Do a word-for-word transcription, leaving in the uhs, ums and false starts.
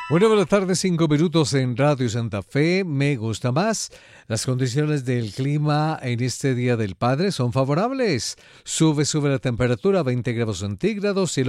Una buena tarde, cinco minutos en Radio Santa Fe. Me gusta más. Las condiciones del clima en este Día del Padre son favorables. Sube, sube la temperatura a veinte grados centígrados. Cielo